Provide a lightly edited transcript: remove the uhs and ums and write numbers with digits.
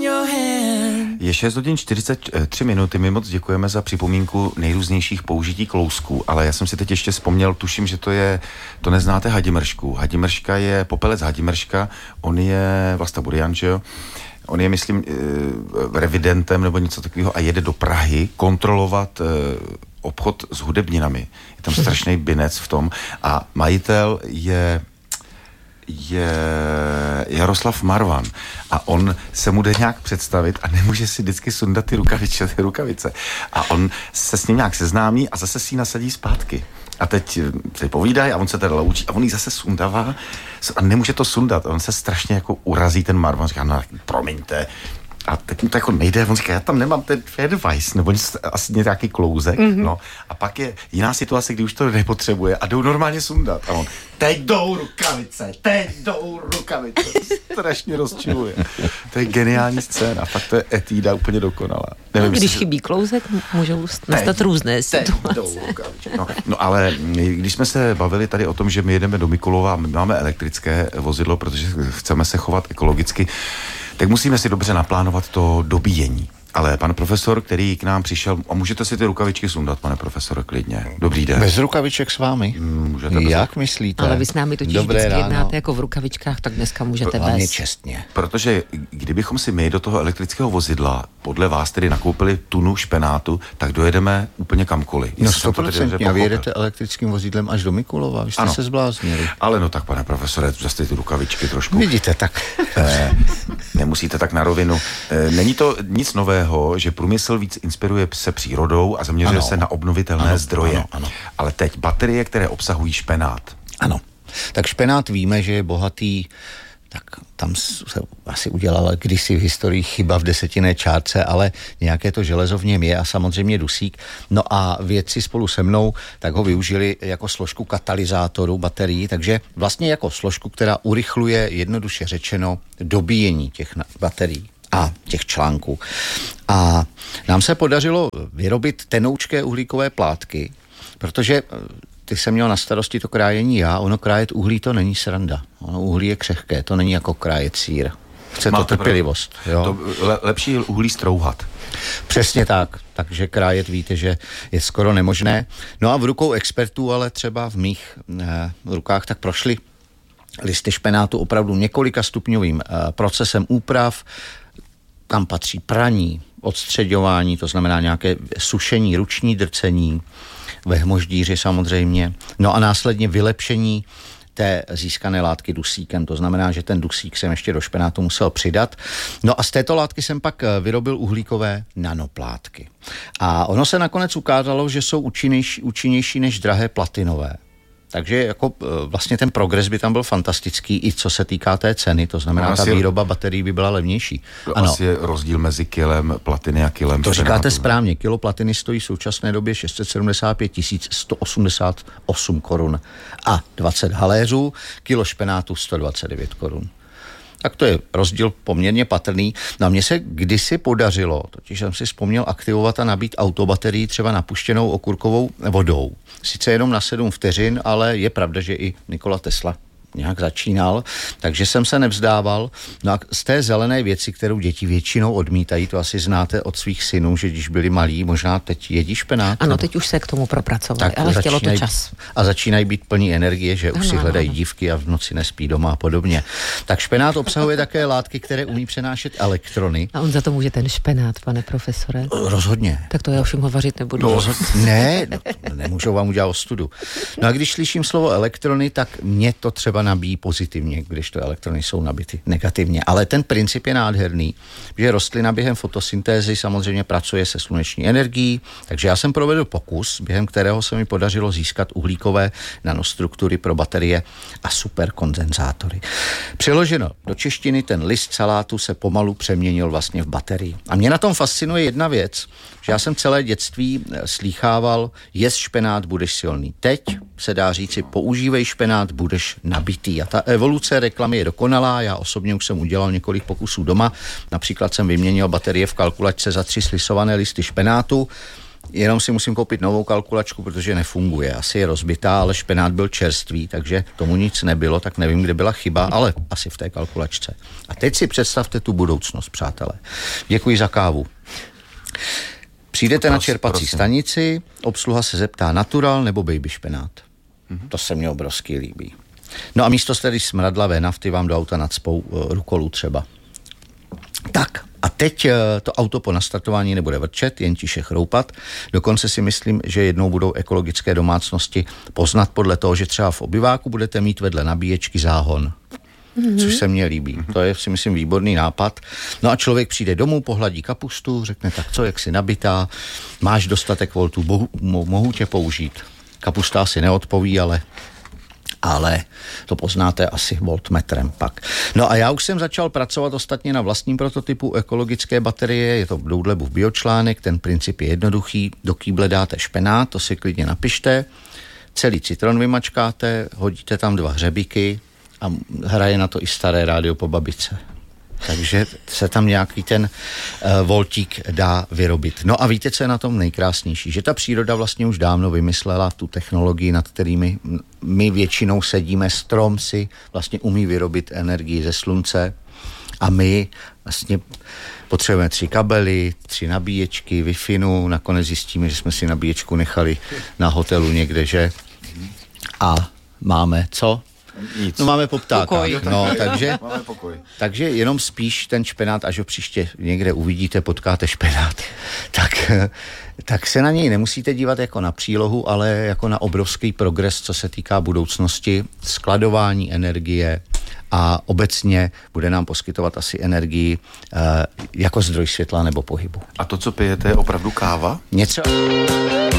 Je 6 hodin 43 minuty, my moc děkujeme za připomínku nejrůznějších použití klousků, ale já jsem si teď ještě vzpomněl, tuším, že to neznáte Hadimršku. Hadimrška je popelec Hadimrška, on je Vlasta Burian, že jo? On je, myslím, revidentem nebo něco takového a jede do Prahy kontrolovat obchod s hudebninami. Je tam strašný binec v tom a majitel je Jaroslav Marvan a on se mu jde nějak představit a nemůže si vždycky sundat ty rukavice. A on se s ním nějak seznámí a zase si ji nasadí zpátky. A teď se povídají a on se teda loučí a on ji zase sundává a nemůže to sundat. On se strašně jako urazí ten Marvan, říká, no promiňte. A teď mu to jako nejde, on říká, já tam nemám ten Fairdevice, nebo asi nějaký klouzek, no. A pak je jiná situace, kdy už to nepotřebuje a jdou normálně sundat. A on, teď jdou rukavice. Strašně rozčiluje. To je geniální scéna, fakt to je etída úplně dokonalá. Nevím, když chybí klouzek, můžou nastat různé situace. No ale když jsme se bavili tady o tom, že my jedeme do Mikulova, my máme elektrické vozidlo, protože chceme se chovat ekologicky, tak musíme si dobře naplánovat to dobíjení. Ale pan profesor, který k nám přišel, a můžete si ty rukavičky sundat, pane profesore, klidně. Dobrý den. Bez rukaviček s vámi? Jak myslíte? Ale vy s námi totiž vždycky jednáte jako v rukavičkách, tak dneska můžete bez. Hlavně čestně. Protože kdybychom si my do toho elektrického vozidla podle vás tedy nakoupili tunu špenátu, tak dojedeme úplně kamkoliv. No 100%, a vy jedete elektrickým vozidlem až do Mikulova, vy jste se zbláznili. Ale no tak, pane profesore, zase ty rukavičky trošku. Vidíte, tak. Nemusíte tak na rovinu. Není to nic nového, že průmysl víc inspiruje se přírodou a zaměřuje se na obnovitelné zdroje. Ano. Ale teď baterie, které obsahují špenát. Ano. Tak špenát víme, že je bohatý, tak tam se asi udělala kdysi v historii chyba v 10 čárce, ale nějaké to železo v něm je a samozřejmě dusík. No a vědci spolu se mnou tak ho využili jako složku katalyzátoru baterií, takže vlastně jako složku, která urychluje, jednoduše řečeno, dobíjení těch baterií a těch článků. A nám se podařilo vyrobit tenoučké uhlíkové plátky, protože ty jsem měl na starosti to krájení já, ono krájet uhlí to není sranda. Ono uhlí je křehké, to není jako krájet sýr. Chce to trpělivost. Jo? To lepší uhlí strouhat. Přesně tak. Takže krájet víte, že je skoro nemožné. No a v rukou expertů, ale třeba v mých rukách tak prošly listy špenátu opravdu několika stupňovým procesem úprav, kam patří praní, odstřeďování, to znamená nějaké sušení, ruční drcení, ve hmoždíři samozřejmě, no a následně vylepšení té získané látky dusíkem, to znamená, že ten dusík jsem ještě do špenátu musel přidat. No a z této látky jsem pak vyrobil uhlíkové nanoplátky. A ono se nakonec ukázalo, že jsou účinnější než drahé platinové. Takže jako vlastně ten progres by tam byl fantastický, i co se týká té ceny, to znamená, ta výroba baterií by byla levnější. Ano. Asi je rozdíl mezi kilem platiny a kilem to říkáte správně, kilo platiny stojí v současné době 675 188 korun a 20 haléřů, kilo špenátu 129 korun. Tak to je rozdíl poměrně patrný. No a mně se kdysi podařilo, totiž jsem si vzpomněl, aktivovat a nabít autobaterii třeba napuštěnou okurkovou vodou. Sice jenom na 7 vteřin, ale je pravda, že i Nikola Tesla nějak začínal, takže jsem se nevzdával. No a z té zelené věci, kterou děti většinou odmítají, to asi znáte od svých synů, že když byli malí, možná teď jedí špenát. Ano, teď už se k tomu propracovali, ale chtělo to čas. A začínají být plní energie, že už si hledají dívky a v noci nespí doma a podobně. Tak špenát obsahuje také látky, které umí přenášet elektrony. A on za to může ten špenát, pane profesore? Rozhodně. Tak to já už jim hovařit nebudu. Ne, nemůžou vám udělat ostudu. No a když slyším slovo elektrony, tak mě to třeba nabíjí pozitivně, když to elektrony jsou nabity negativně. Ale ten princip je nádherný, že rostlina během fotosyntézy samozřejmě pracuje se sluneční energií, takže já jsem provedl pokus, během kterého se mi podařilo získat uhlíkové nanostruktury pro baterie a superkondenzátory. Přeloženo do češtiny, ten list salátu se pomalu přeměnil vlastně v baterii. A mě na tom fascinuje jedna věc, že já jsem celé dětství slýchával, jest špenát, budeš silný. Teď se dá říci, používej špenát, budeš nabitý. A ta evoluce reklamy je dokonalá, já osobně už jsem udělal několik pokusů doma, například jsem vyměnil baterie v kalkulačce za 3 slisované listy špenátu jenom si musím koupit novou kalkulačku, protože nefunguje. Asi je rozbitá, ale špenát byl čerstvý, takže tomu nic nebylo, tak nevím, kde byla chyba, ale asi v té kalkulačce. A teď si představte tu budoucnost, přátelé. Děkuji za kávu. Přijdete na čerpací stanici, obsluha se zeptá natural nebo baby špenát. To se mně obrovsky líbí. No a místo tedy smradlavé nafty vám do auta nacpou rukolů třeba. Tak a teď to auto po nastartování nebude vrčet, jen tiše chroupat. Dokonce si myslím, že jednou budou ekologické domácnosti poznat podle toho, že třeba v obyváku budete mít vedle nabíječky záhon. Což se mně líbí. To je, si myslím, výborný nápad. No a člověk přijde domů, pohladí kapustu, řekne tak co, jak jsi nabitá, máš dostatek voltů, mohu tě použít. Kapusta asi neodpoví, ale to poznáte asi voltmetrem pak. No a já už jsem začal pracovat ostatně na vlastním prototypu ekologické baterie, je to Doudlebův biočlánek, ten princip je jednoduchý, do kýble dáte špenát, to si klidně napište, celý citron vymačkáte, hodíte tam 2 hřebíky a hraje na to i staré rádio po babice. Takže se tam nějaký ten voltík dá vyrobit. No a víte, co je na tom nejkrásnější? Že ta příroda vlastně už dávno vymyslela tu technologii, nad kterými my většinou sedíme. Strom si vlastně umí vyrobit energii ze slunce a my vlastně potřebujeme 3 kabely, 3 nabíječky, Wi-Fi, nakonec zjistíme, že jsme si nabíječku nechali na hotelu někde, že? A máme co? Nic. No máme poptáka. No, máme pokoj. Takže jenom spíš ten špenát, až ho příště někde uvidíte, potkáte špenát, tak se na něj nemusíte dívat jako na přílohu, ale jako na obrovský progres, co se týká budoucnosti, skladování energie a obecně bude nám poskytovat asi energii jako zdroj světla nebo pohybu. A to, co pijete, je opravdu káva? Něco...